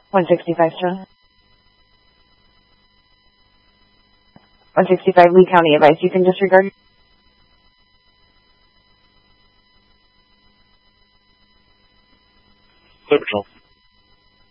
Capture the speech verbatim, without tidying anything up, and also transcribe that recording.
one sixty-five Strong. one sixty-five Lee County advice. You can disregard. Clear Patrol.